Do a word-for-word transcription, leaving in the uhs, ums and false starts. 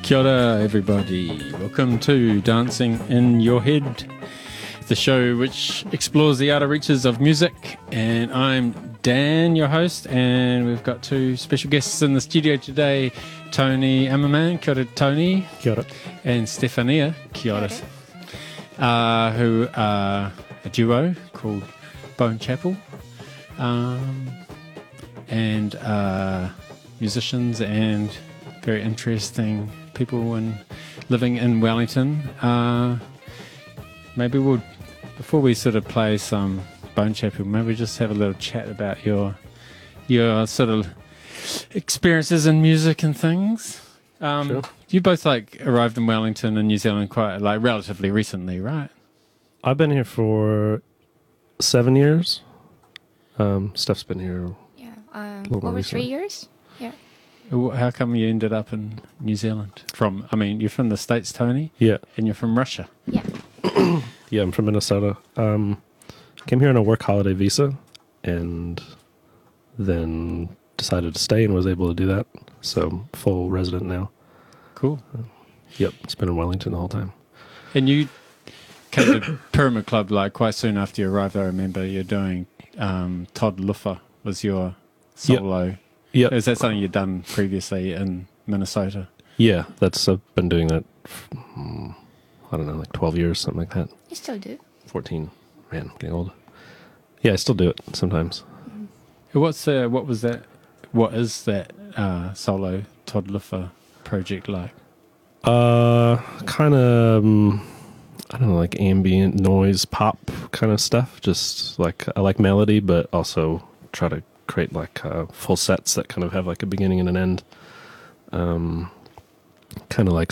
Kia ora, everybody. Welcome to Dancing in Your Head, the show which explores the outer reaches of music. And I'm Dan, your host, and we've got two special guests in the studio today, Tony Ammerman, kia ora Tony, Kia ora. and Stefania, kia ora, uh, who are a duo called Bone Chapel, um, and uh, musicians and very interesting people in, living in Wellington. Uh, maybe we'll, before we sort of play some Bone Chapel, maybe just have a little chat about your your sort of experiences in music and things. Um, Sure. You both like arrived in Wellington in New Zealand quite like relatively recently, right? I've been here for seven years. Um, Steph's been here. Yeah, um, Little more over three recently. years. Yeah, Wh- How come you ended up in New Zealand? From, I mean, you're from the States, Tony, Yeah, and you're from Russia. yeah. yeah. I'm from Minnesota. Um, came here on a work holiday visa, and then decided to stay and was able to do that. So full resident now. Cool. Yep, it's been in Wellington the whole time. And you came to Pyramid Club like quite soon after you arrived. I remember you're doing um, Todd Luffer was your solo. Yep. Is that something you'd done previously in Minnesota? Yeah, that's I've been doing that. f- mm, I don't know, like twelve years, something like that. You still do. fourteen. Man, getting old. Yeah, I still do it sometimes. What's uh, what was that? What is that uh, solo Todd Luffer project like? Uh, kind of, um, I don't know, like ambient noise, pop kind of stuff. Just like, I like melody, but also try to create like uh, full sets that kind of have like a beginning and an end. Um, kind of like